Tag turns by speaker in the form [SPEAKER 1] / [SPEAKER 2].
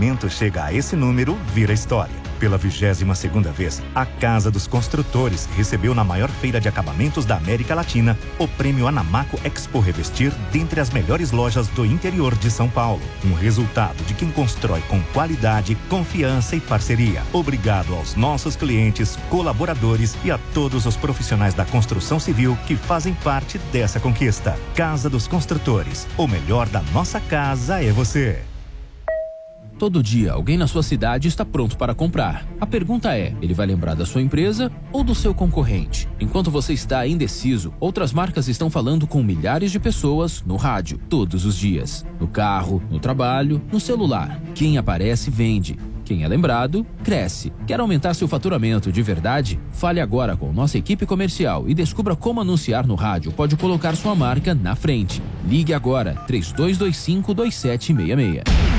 [SPEAKER 1] investimento chega a esse número, vira história. Pela 22ª vez, a Casa dos Construtores recebeu na maior feira de acabamentos da América Latina o prêmio Anamaco Expo Revestir dentre as melhores lojas do interior de São Paulo. Um resultado de quem constrói com qualidade, confiança e parceria. Obrigado aos nossos clientes, colaboradores e a todos os profissionais da construção civil que fazem parte dessa conquista. Casa dos Construtores. O melhor da nossa casa é você.
[SPEAKER 2] Todo dia, alguém na sua cidade está pronto para comprar. A pergunta é, ele vai lembrar da sua empresa ou do seu concorrente? Enquanto você está indeciso, outras marcas estão falando com milhares de pessoas no rádio, todos os dias. No carro, no trabalho, no celular. Quem aparece, vende. Quem é lembrado, cresce. Quer aumentar seu faturamento de verdade? Fale agora com nossa equipe comercial e descubra como anunciar no rádio pode colocar sua marca na frente. Ligue agora, 3225-2766.